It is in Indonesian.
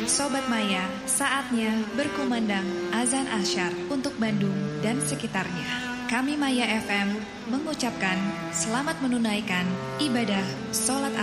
Sobat Maya, saatnya berkumandang azan asyar untuk Bandung dan sekitarnya. Kami Maya FM mengucapkan selamat menunaikan ibadah sholat